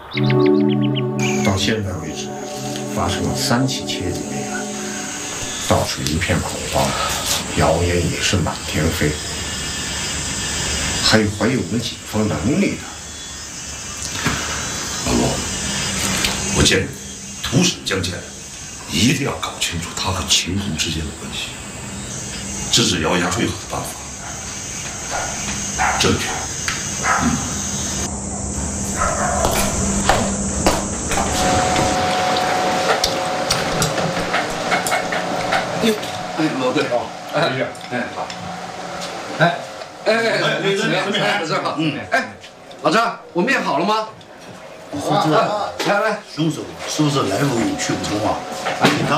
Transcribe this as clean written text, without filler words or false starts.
到现在为止，发生了3起窃贼命案，到处一片恐慌，谣言也是满天飞。还有怀疑我们警方能力的。 老罗，我建议突审江建，一定要搞清楚他和秦红之间的关系，制止谣言最好的办法，证据。 老队长，老郑好，老郑，我面好了吗？ 是这， 来， 凶手是不是来路有去不通啊？你看。